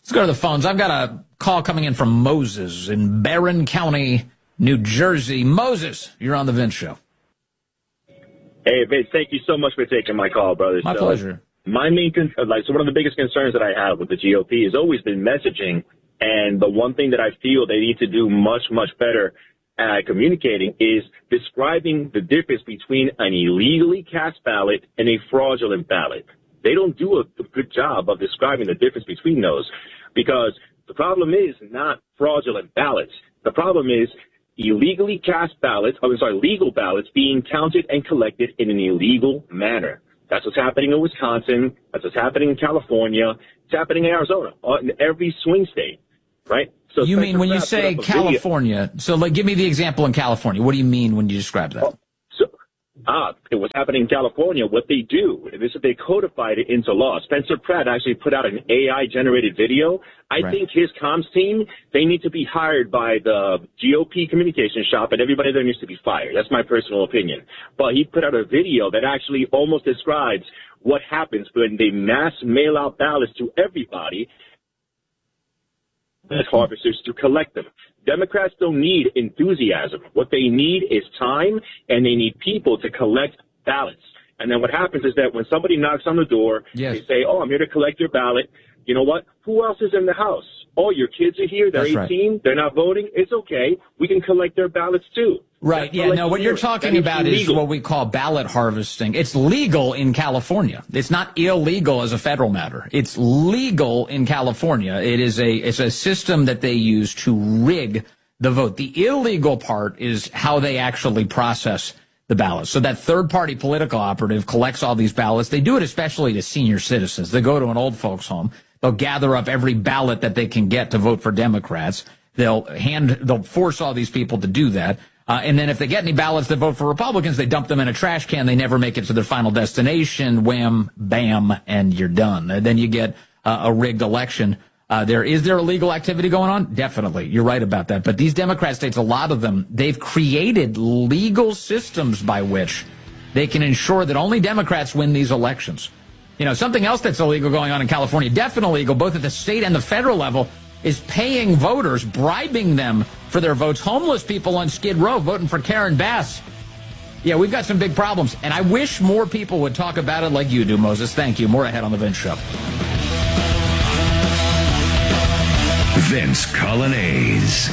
Let's go to the phones. I've got a call coming in from Moses in Barron County, New Jersey. Moses, you're on the Vince Show. Hey, Vince, thank you so much for taking my call, brother. My pleasure. My main one of the biggest concerns that I have with the GOP has always been messaging. And the one thing that I feel they need to do much, much better at communicating is describing the difference between an illegally cast ballot and a fraudulent ballot. They don't do a good job of describing the difference between those, because the problem is not fraudulent ballots. The problem is legal ballots being counted and collected in an illegal manner. That's what's happening in Wisconsin. That's what's happening in California. It's happening in Arizona, in every swing state, right? So you mean when you say California, give me the example in California. What do you mean when you describe that? What's happening in California, what they do, they codified it into law. Spencer Pratt actually put out an AI-generated video. I think his comms team, they need to be hired by the GOP communication shop, and everybody there needs to be fired. That's my personal opinion. But he put out a video that actually almost describes what happens when they mass mail out ballots to everybody as harvesters to collect them. Democrats don't need enthusiasm. What they need is time, and they need people to collect ballots. And then what happens is that when somebody knocks on the door, they say, I'm here to collect your ballot. You know what? Who else is in the house? Oh, your kids are here. They're 18. Right. They're not voting. It's okay. We can collect their ballots, too. Right. Yeah. No, what you're talking about is what we call ballot harvesting. It's legal in California. It's not illegal as a federal matter. It's legal in California. It's a system that they use to rig the vote. The illegal part is how they actually process the ballots. So that third-party political operative collects all these ballots. They do it especially to senior citizens. They go to an old folks' home. They'll gather up every ballot that they can get to vote for Democrats. They'll force all these people to do that. And then if they get any ballots that vote for Republicans, they dump them in a trash can. They never make it to their final destination. Wham, bam, and you're done. And then you get a rigged election. Is there illegal activity going on? Definitely. You're right about that. But these Democrat states, a lot of them, they've created legal systems by which they can ensure that only Democrats win these elections. You know, something else that's illegal going on in California, definitely illegal, both at the state and the federal level, is paying voters, bribing them for their votes. Homeless people on Skid Row voting for Karen Bass. Yeah, we've got some big problems, and I wish more people would talk about it like you do, Moses. Thank you. More ahead on The Vince Show. Vince Colonnese.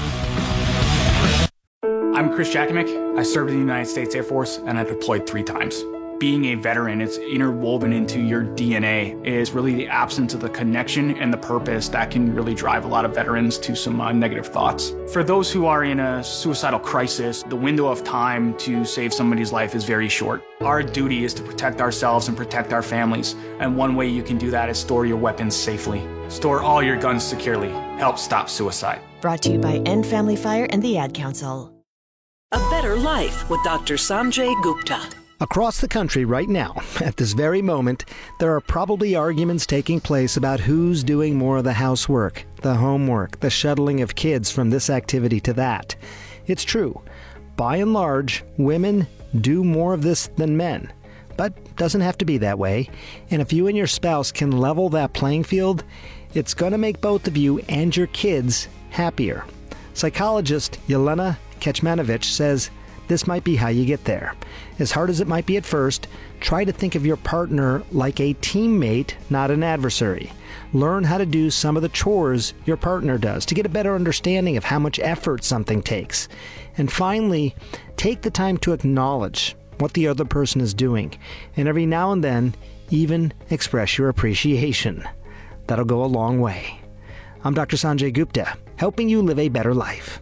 I'm Chris Jakovic. I served in the United States Air Force, and I deployed 3 times. Being a veteran, it's interwoven into your DNA, is really the absence of the connection and the purpose that can really drive a lot of veterans to some negative thoughts. For those who are in a suicidal crisis, the window of time to save somebody's life is very short. Our duty is to protect ourselves and protect our families, and one way you can do that is store your weapons safely. Store all your guns securely. Help stop suicide. Brought to you by End Family Fire and the Ad Council. A Better Life with Dr. Sanjay Gupta. Across the country right now, at this very moment, there are probably arguments taking place about who's doing more of the housework, the homework, the shuttling of kids from this activity to that. It's true. By and large, women do more of this than men. But it doesn't have to be that way. And if you and your spouse can level that playing field, it's going to make both of you and your kids happier. Psychologist Yelena Kecmanovic says this might be how you get there. As hard as it might be at first, try to think of your partner like a teammate, not an adversary. Learn how to do some of the chores your partner does to get a better understanding of how much effort something takes. And finally, take the time to acknowledge what the other person is doing, and every now and then, even express your appreciation. That'll go a long way. I'm Dr. Sanjay Gupta, helping you live a better life.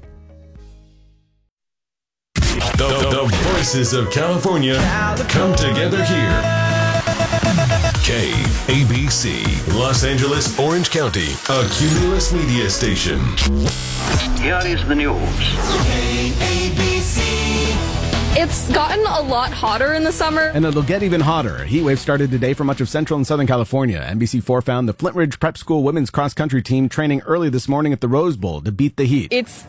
The voices of California come together here. KABC, Los Angeles, Orange County, a Cumulus media station. Here is the news. KABC. It's gotten a lot hotter in the summer. And it'll get even hotter. A heat wave started today for much of Central and Southern California. NBC4 found the Flint Ridge Prep School women's cross-country team training early this morning at the Rose Bowl to beat the heat. It's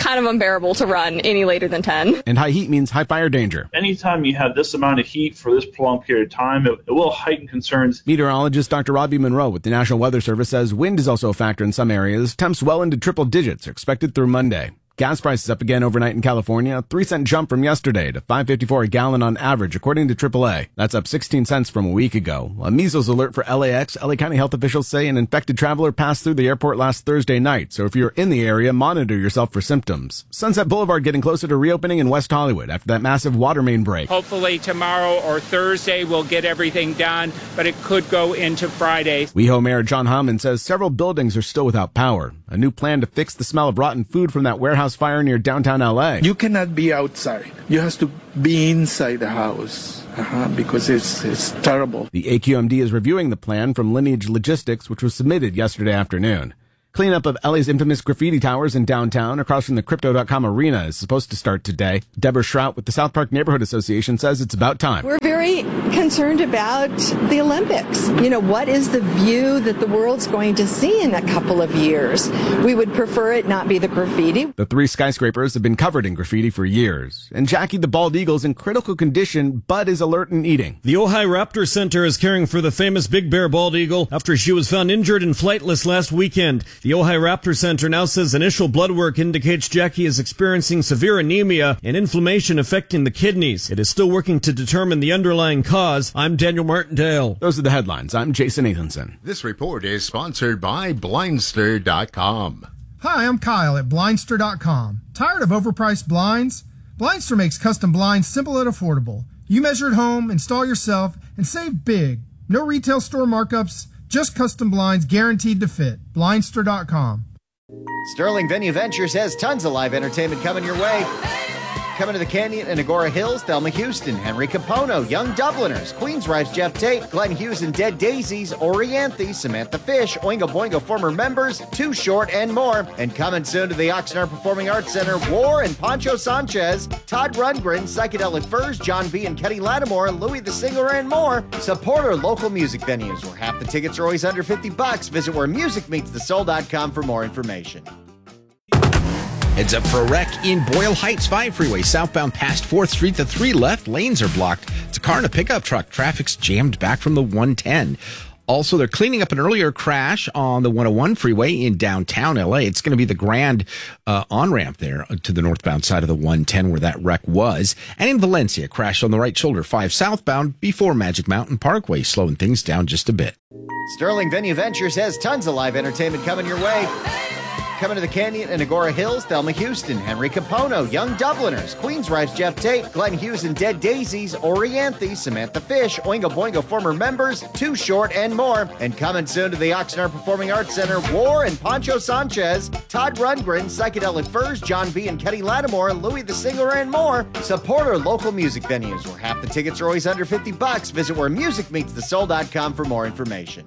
kind of unbearable to run any later than 10. And high heat means high fire danger. Anytime you have this amount of heat for this prolonged period of time, it will heighten concerns. Meteorologist Dr. Robbie Monroe with the National Weather Service says wind is also a factor in some areas. Temps well into triple digits are expected through Monday. Gas prices up again overnight in California, a 3-cent jump from yesterday to $5.54 a gallon on average, according to AAA. That's up 16 cents from a week ago. A measles alert for LAX. LA County health officials say an infected traveler passed through the airport last Thursday night, so if you're in the area, monitor yourself for symptoms. Sunset Boulevard getting closer to reopening in West Hollywood after that massive water main break. Hopefully tomorrow or Thursday we'll get everything done, but it could go into Friday. WeHo Mayor John Hammond says several buildings are still without power. A new plan to fix the smell of rotten food from that warehouse fire near downtown LA. You cannot be outside. You have to be inside the house because it's terrible. The AQMD is reviewing the plan from Lineage Logistics, which was submitted yesterday afternoon. Cleanup of LA's infamous graffiti towers in downtown across from the Crypto.com arena is supposed to start today. Deborah Schrout with the South Park Neighborhood Association says it's about time. We're very concerned about the Olympics. You know, what is the view that the world's going to see in a couple of years? We would prefer it not be the graffiti. The 3 skyscrapers have been covered in graffiti for years. And Jackie the bald eagle's in critical condition, but is alert and eating. The Ojai Raptor Center is caring for the famous Big Bear bald eagle after she was found injured and flightless last weekend. The Ojai Raptor Center now says initial blood work indicates Jackie is experiencing severe anemia and inflammation affecting the kidneys. It is still working to determine the underlying cause. I'm Daniel Martindale. Those are the headlines. I'm Jason Nathanson. This report is sponsored by Blindster.com. Hi, I'm Kyle at Blindster.com. Tired of overpriced blinds? Blindster makes custom blinds simple and affordable. You measure at home, install yourself, and save big. No retail store markups, just custom blinds guaranteed to fit. Blindster.com. Sterling Venue Ventures has tons of live entertainment coming your way. Coming to the Canyon and Agora Hills, Thelma Houston, Henry Capono, Young Dubliners, Queens Rise Jeff Tate, Glenn Hughes and Dead Daisies, Orianthe, Samantha Fish, Oingo Boingo former members, Too Short, and more. And coming soon to the Oxnard Performing Arts Center, War and Pancho Sanchez, Todd Rundgren, Psychedelic Furs, John B. and Kenny Lattimore, Louis the Singer, and more. Support our local music venues where half the tickets are always under $50. Visit wheremusicmeetsthesoul.com for more information. Heads up for a wreck in Boyle Heights 5 freeway, southbound past 4th Street. The 3 left lanes are blocked. It's a car and a pickup truck. Traffic's jammed back from the 110. Also, they're cleaning up an earlier crash on the 101 freeway in downtown LA. It's going to be the grand on-ramp there to the northbound side of the 110 where that wreck was. And in Valencia, crash on the right shoulder 5 southbound before Magic Mountain Parkway, slowing things down just a bit. Sterling Venue Ventures has tons of live entertainment coming your way. Coming to the Canyon and Agora Hills, Thelma Houston, Henry Capono, Young Dubliners, Queens Rise Jeff Tate, Glenn Hughes and Dead Daisies, Orianthe, Samantha Fish, Oingo Boingo former members, Too Short, and more. And coming soon to the Oxnard Performing Arts Center, War and Pancho Sanchez, Todd Rundgren, Psychedelic Furs, John B. and Kenny Lattimore, Louis the Singer, and more. Support our local music venues where half the tickets are always under $50. Visit wheremusicmeetsthesoul.com for more information.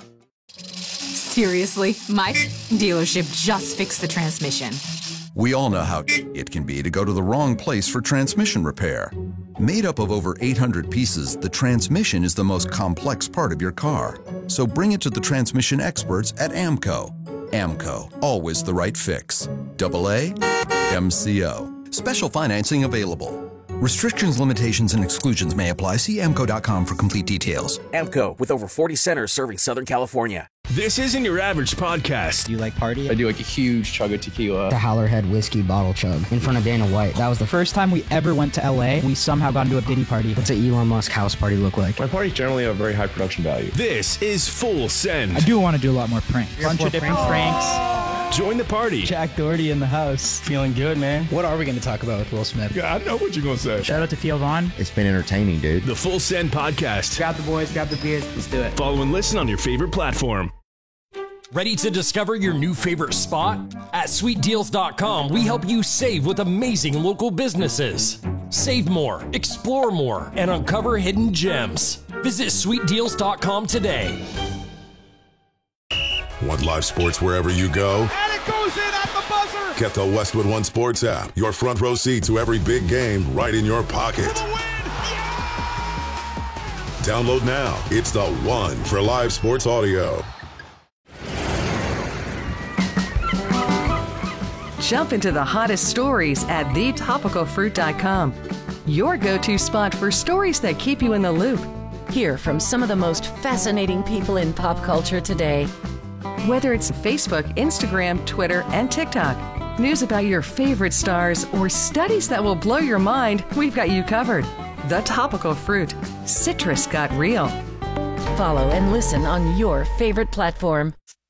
Seriously, my dealership just fixed the transmission. We all know how it can be to go to the wrong place for transmission repair. Made up of over 800 pieces, the transmission is the most complex part of your car. So bring it to the transmission experts at AMCO. AMCO, always the right fix. AA MCO. Special financing available. Restrictions, limitations, and exclusions may apply. See AMCO.com for complete details. AMCO, with over 40 centers serving Southern California. This isn't your average podcast. Do you like party? I do like a huge chug of tequila. The Howlerhead whiskey bottle chug in front of Dana White. That was the first time we ever went to LA. We somehow got into a Diddy party. What's an Elon Musk house party look like? My parties generally have very high production value. This is Full Send. I do want to do a lot more pranks. Bunch of different pranks. Join the party. Jack Doherty in the house. Feeling good, man. What are we going to talk about with Will Smith? Yeah, I know what you're going to say. Shout out to Theo Vaughn. It's been entertaining, dude. The Full Send podcast. Grab the boys, grab the beers. Let's do it. Follow and listen on your favorite platform. Ready to discover your new favorite spot? At SweetDeals.com, we help you save with amazing local businesses. Save more, explore more, and uncover hidden gems. Visit SweetDeals.com today. Want live sports wherever you go? And it goes in at the buzzer! Get the Westwood One Sports app. Your front row seat to every big game right in your pocket. Download now. It's the one for live sports audio. Jump into the hottest stories at thetopicalfruit.com. Your go-to spot for stories that keep you in the loop. Hear from some of the most fascinating people in pop culture today. Whether it's Facebook, Instagram, Twitter, and TikTok, news about your favorite stars, or studies that will blow your mind, we've got you covered. The Topical Fruit. Citrus got real. Follow and listen on your favorite platform.